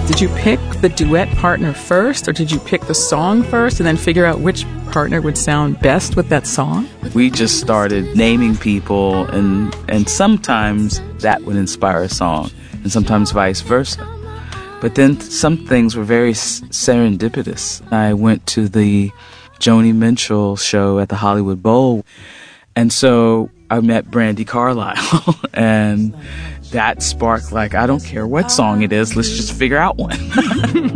Did you pick the duet partner first, or did you pick the song first and then figure out which partner would sound best with that song? We just started naming people, and sometimes that would inspire a song, and sometimes vice versa. But then some things were very serendipitous. I went to the Joni Mitchell show at the Hollywood Bowl, and so I met Brandi Carlile, and that sparked, like, I don't care what song it is, let's just figure out one.